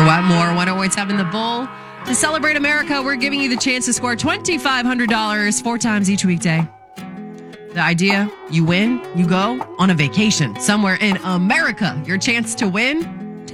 What more? 108.7 The Bull. To celebrate America, we're giving you the chance to score $2,500 4 times each weekday. The idea, you win, you go on a vacation somewhere in America. Your chance to win,